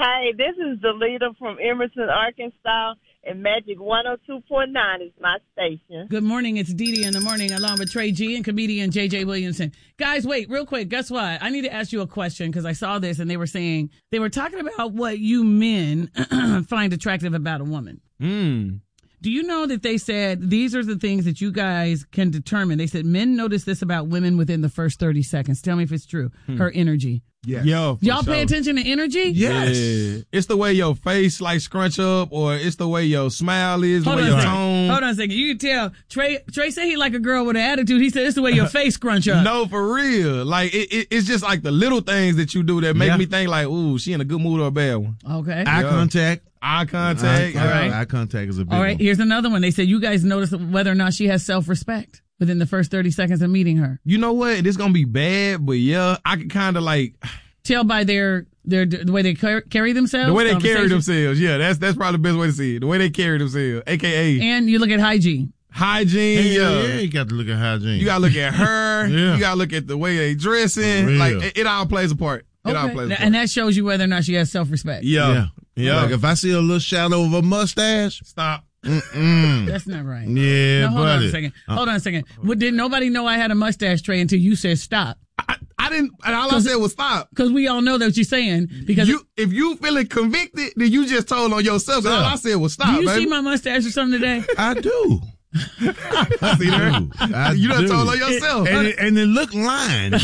Hey, this is Delita from Emerson, Arkansas, and Magic 102.9 is my station. Good morning. It's Dee Dee in the morning, along with Trey G and comedian JJ Williamson. Guys, wait, real quick. Guess what? I need to ask you a question because I saw this and they were talking about what you men find attractive about a woman. Do you know that they said these are the things that you guys can determine? They said men notice this about women within the first 30 seconds. Tell me if it's true. Her energy. Yes. Y'all pay attention to energy? Yes. Yeah. It's the way your face like scrunch up, or it's the way your smile is, the way your tone. Hold on a second. You can tell. Trey said he like a girl with an attitude. He said it's the way your face scrunch up. No, for real. Like it's just like the little things that you do that make me think like, ooh, she in a good mood or a bad one. Okay. Eye contact. Eye contact. All right. Eye contact is a big one. All right. Here's another one. They said you guys notice whether or not she has self-respect within the first 30 seconds of meeting her. You know what? It's gonna be bad, but yeah, I can kind of like tell by the way they carry themselves. The way they carry themselves. Yeah, that's probably the best way to see it. The way they carry themselves, aka. And you look at hygiene. Hygiene, yeah, you got to look at hygiene. You got to look at her. You got to look at the way they dressing. Like it all plays a part. It all plays a part. And that shows you whether or not she has self-respect. Yeah. Like if I see a little shadow of a mustache, stop. That's not right. Yeah, no, hold on a second. Hold on a second. Did nobody know I had a mustache, Trey, until you said stop? I didn't. And all I said was stop. Because we all know that what you're saying. Because if you feeling convicted, then you just told on yourself. All I said was stop. Do you see my mustache or something today? I do. I see that. You done told on yourself. And it looked lined.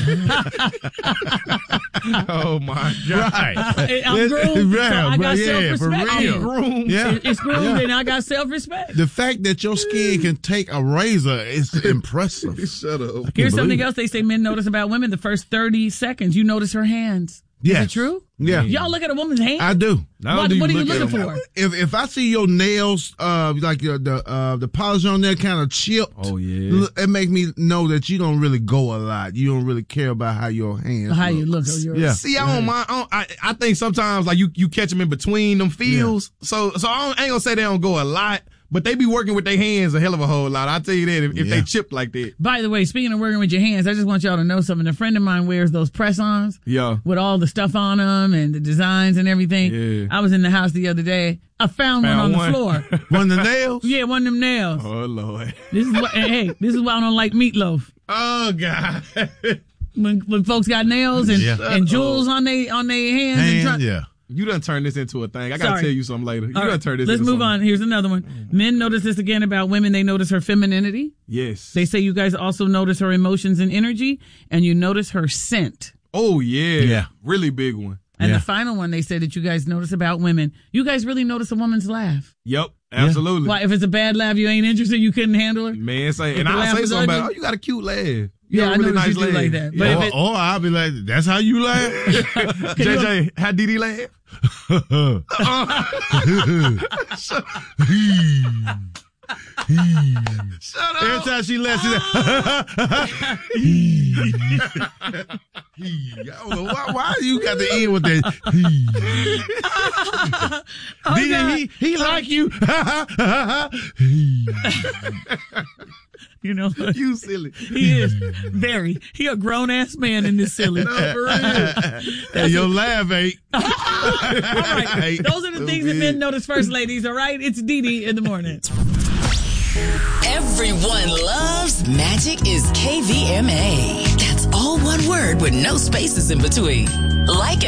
Oh my God. Right. I'm groomed, so I got self-respect. I'm groomed. It's groomed and I got self-respect. The fact that your skin can take a razor is impressive. Shut up. Here's something else they say men notice about women. The first 30 seconds, you notice her hands. Yes. Is it true? Yeah. Y'all look at a woman's hands? I do. What are you looking for? If I see your nails, like the polish on there kind of chipped, it make me know that you don't really go a lot. You don't really care about how your hands how you look. Yeah. See, I don't mind. I think sometimes like you catch them in between them fields. Yeah. So I ain't gonna say they don't go a lot. But they be working with their hands a hell of a whole lot. I'll tell you that if they chip like that. By the way, speaking of working with your hands, I just want y'all to know something. A friend of mine wears those press-ons. Yeah. With all the stuff on them and the designs and everything. Yeah. I was in the house the other day. I found one on the floor. One of the nails? Yeah, one of them nails. Oh, Lord. This is why I don't like meatloaf. Oh, God. When folks got nails and jewels on their hands. Yeah. You done turned this into a thing. I got to tell you something later. You done turned this Let's into move on. Here's another one. Men notice this again about women. They notice her femininity. Yes. They say you guys also notice her emotions and energy, and you notice her scent. Oh, yeah. Yeah. Really big one. And the final one they say that you guys notice about women, you guys really notice a woman's laugh. Yep. Absolutely. Why, if it's a bad laugh, you ain't interested, you couldn't handle her? Man, and I'll say something about, you got a cute laugh. Yeah, I really know nice you do like that. But or I'll be like, that's how you laugh? JJ, how did he laugh? Shut up. Every time she laughs, she's I don't know why you got the end with that. He like you. You know, you silly. He is very. He a grown ass man in this silly. No, for real. And your laugh ain't. All right. Those are the things that men notice first, ladies. All right. It's Dee Dee in the morning. Everyone loves Magic is KVMA. That's all one word with no spaces in between. Like